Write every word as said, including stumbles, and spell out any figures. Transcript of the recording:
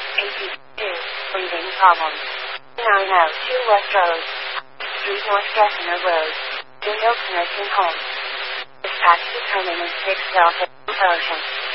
eighty-two, breathing problems. nine oh two West Road. Street North Gessinger Road. New Milk Nursing Home. Dispatch determinant six Delta Ocean.